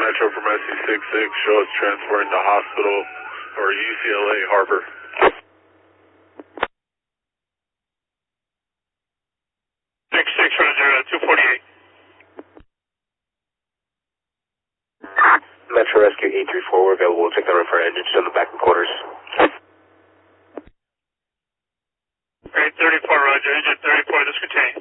Metro from SC66, show us transporting to hospital or UCLA Harbor. Roger, 248. Metro Rescue 834, we're available. Check the for engines on the back and quarters. 834, Roger, engine 34, discontinue.